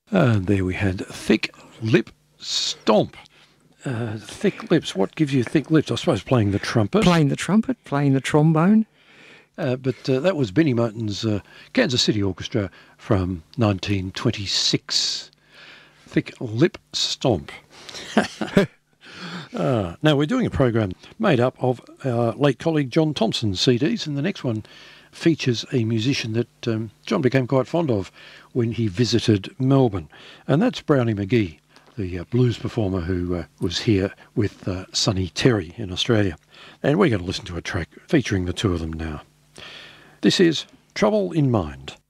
And there we had Thick Lip Stomp. Thick lips. What gives you thick lips? I suppose playing the trumpet. Playing the trumpet, playing the trombone. But that was Benny Moten's Kansas City Orchestra from 1926. Thick Lip Stomp. Now, we're doing a program made up of our late colleague John Thompson's CDs, and the next one features a musician that John became quite fond of when he visited Melbourne, and that's Brownie McGee, the blues performer who was here with Sonny Terry in Australia. And we're going to listen to a track featuring the two of them now. This is Trouble in Mind.